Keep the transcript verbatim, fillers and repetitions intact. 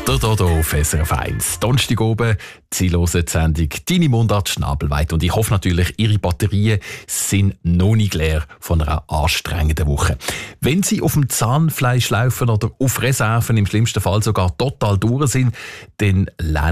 Der Dodo auf S R F eins. Donnerstag oben, Sie hören die Sendung «Deine Mundart schnabelweit». Und ich hoffe natürlich, Ihre Batterien sind noch nicht leer von einer anstrengenden Woche. Wenn Sie auf dem Zahnfleisch laufen oder auf Reserven im schlimmsten Fall sogar total durch sind, dann lernen